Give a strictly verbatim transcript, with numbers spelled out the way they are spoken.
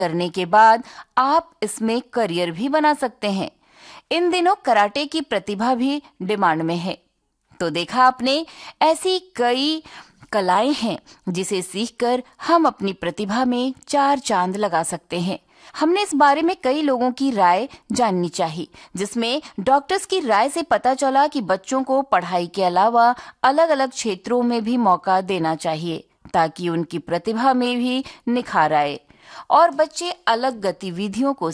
करने के बाद आप इसमें करियर भी बना सकते हैं। इन दिनों कराटे की प्रतिभा भी डिमांड में है। तो देखा आपने, ऐसी कई कलाएं हैं जिसे सीखकर हम अपनी प्रतिभा में चार चांद लगा सकते हैं। हमने इस बारे में कई लोगों की राय जाननी चाहिए, जिसमें डॉक्टर्स की राय से पता चला कि बच्चों को पढ़ाई के अलावा अलग अलग क्षेत्रों में भी मौका देना चाहिए ताकि उनकी प्रतिभा में भी निखार आए और बच्चे अलग गतिविधियों को